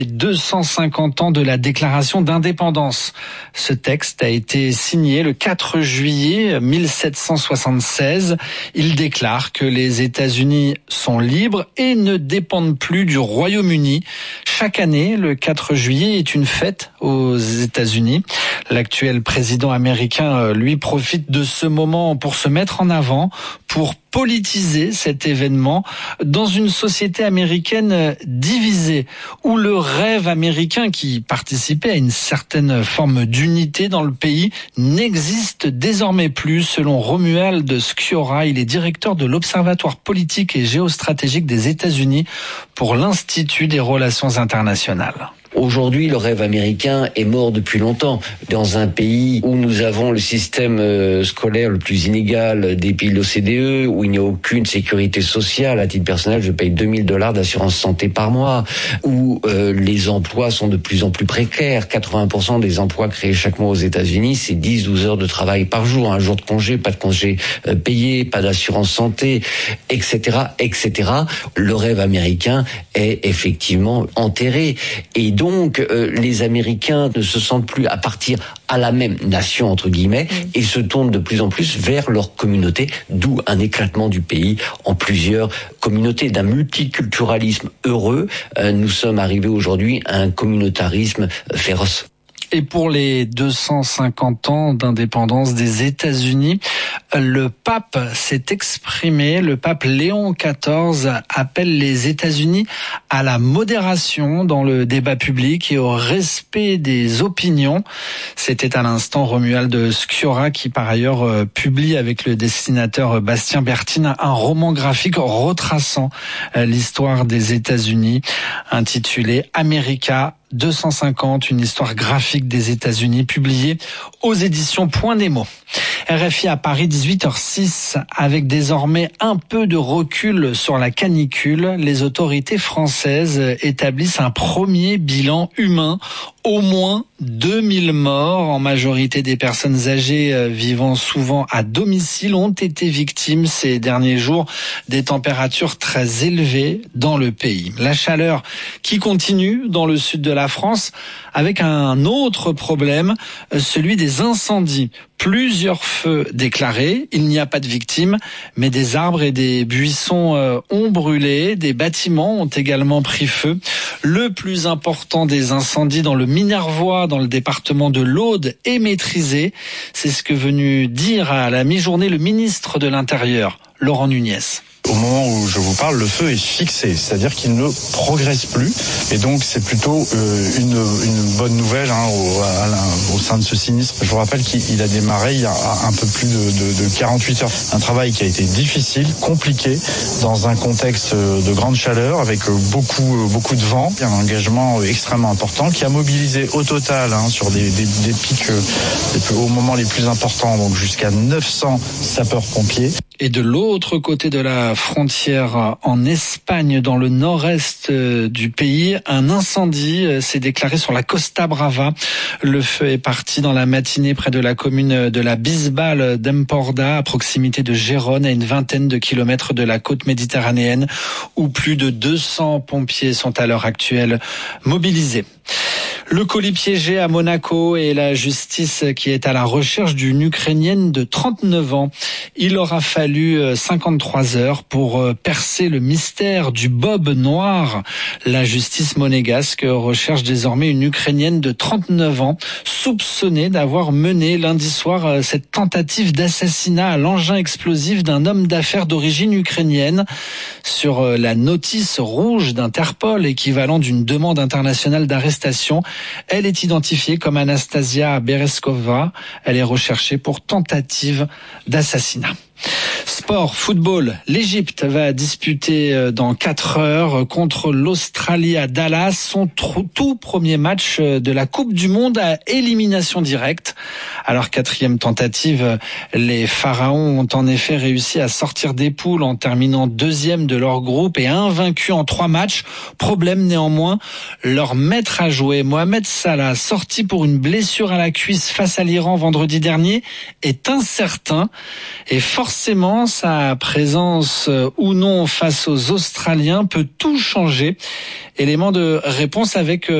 250 ans de la déclaration d'indépendance. Ce texte a été signé le 4 juillet 1776. Il déclare que les États-Unis sont libres et ne dépendent plus du Royaume-Uni. Chaque année, le 4 juillet est une fête aux États-Unis. L'actuel président américain, lui, profite de ce moment pour se mettre en avant, pour politiser cet événement dans une société américaine divisée, où le rêve américain qui participait à une certaine forme d'unité dans le pays n'existe désormais plus, selon Romuald Sciorra. Il est directeur de l'Observatoire politique et géostratégique des États-Unis pour l'Institut des relations internationales. Aujourd'hui, le rêve américain est mort depuis longtemps. Dans un pays où nous avons le système scolaire le plus inégal des pays de l'OCDE, où il n'y a aucune sécurité sociale. À titre personnel, je paye $2000 d'assurance santé par mois, où les emplois sont de plus en plus précaires. 80% des emplois créés chaque mois aux États-Unis, c'est 10-12 heures de travail par jour. Un jour de congé, pas de congé payé, pas d'assurance santé, etc., etc. Le rêve américain est effectivement enterré. Et donc, les Américains ne se sentent plus à partir à la même nation, entre guillemets, et se tournent de plus en plus vers leur communauté, d'où un éclatement du pays en plusieurs communautés. D'un multiculturalisme heureux, nous sommes arrivés aujourd'hui à un communautarisme féroce. Et pour les 250 ans d'indépendance des États-Unis, le pape s'est exprimé. Le pape Léon XIV appelle les États-Unis à la modération dans le débat public et au respect des opinions. C'était à l'instant Romuald Sciorra qui, par ailleurs, publie avec le dessinateur Bastien Bertine un roman graphique retraçant l'histoire des États-Unis, intitulé America 250, une histoire graphique des États-Unis, publiée aux éditions Point Nemo. RFI à Paris, 18h06, avec désormais un peu de recul sur la canicule. Les autorités françaises établissent un premier bilan humain. Au moins 2000 morts, en majorité des personnes âgées vivant souvent à domicile, ont été victimes ces derniers jours des températures très élevées dans le pays. La chaleur qui continue dans le sud de la France avec un autre problème, celui des incendies. Plusieurs feux déclarés, il n'y a pas de victimes, mais des arbres et des buissons ont brûlé, des bâtiments ont également pris feu. Le plus important des incendies dans le Minervois, dans le département de l'Aude, est maîtrisé. C'est ce que venu dire à la mi-journée le ministre de l'Intérieur, Laurent Nunez. Au moment où je vous parle, le feu est fixé, c'est-à-dire qu'il ne progresse plus. Et donc, c'est plutôt une bonne nouvelle au sein de ce sinistre. Je vous rappelle qu'il a démarré il y a un peu plus de 48 heures. Un travail qui a été difficile, compliqué, dans un contexte de grande chaleur, avec beaucoup de vent. Il y a un engagement extrêmement important qui a mobilisé au total sur des pics au moment les plus importants, donc jusqu'à 900 sapeurs-pompiers. Et de l'autre côté de la frontière, en Espagne, dans le nord-est du pays, un incendie s'est déclaré sur la Costa Brava. Le feu est parti dans la matinée près de la commune de la Bisbal d'Empordà, à proximité de Gérone, à une vingtaine de kilomètres de la côte méditerranéenne, où plus de 200 pompiers sont à l'heure actuelle mobilisés. Le colis piégé à Monaco et la justice qui est à la recherche d'une Ukrainienne de 39 ans. Il aura fallu 53 heures pour percer le mystère du bob noir. La justice monégasque recherche désormais une Ukrainienne de 39 ans soupçonnée d'avoir mené lundi soir cette tentative d'assassinat à l'engin explosif d'un homme d'affaires d'origine ukrainienne. Sur la notice rouge d'Interpol, équivalent d'une demande internationale d'arrestation, elle est identifiée comme Anastasia Bereskova. Elle est recherchée pour tentative d'assassinat. Sport, football, l'Égypte va disputer dans 4 heures contre l'Australie à Dallas son tout premier match de la Coupe du Monde à élimination directe. À leur 4e tentative, les Pharaons ont en effet réussi à sortir des poules en terminant 2e de leur groupe et invaincus en 3 matchs. Problème néanmoins, leur maître à jouer, Mohamed Salah, sorti pour une blessure à la cuisse face à l'Iran vendredi dernier, est incertain et forcément forcément sa présence ou non face aux Australiens peut tout changer. Élément de réponse avec